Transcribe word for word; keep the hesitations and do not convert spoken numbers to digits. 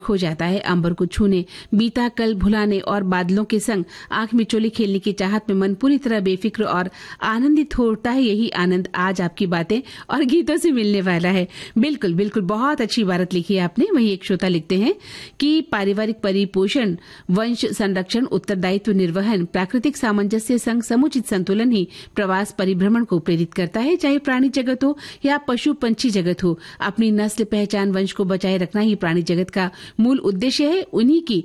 हो जाता है। अंबर को छूने, बीता कल भुलाने और बादलों के संग आंख मिचोली खेलने की चाहत में मन पूरी तरह बेफिक्र और आनंदित होता है। यही आनंद आज आपकी बातें और गीतों से मिलने वाला है। बिल्कुल बिल्कुल, बहुत अच्छी बात लिखी है आपने। वही एक श्रोता लिखते हैं कि पारिवारिक परिपोषण, वंश संरक्षण, उत्तरदायित्व निर्वहन, प्राकृतिक सामंजस्य संग समुचित संतुलन ही प्रवास परिभ्रमण को प्रेरित करता है। चाहे प्राणी जगत हो या पशु पंछी जगत हो, अपनी नस्ल, पहचान, वंश को बचाए रखना ही प्राणी जगत का मूल उद्देश्य है। उन्हीं की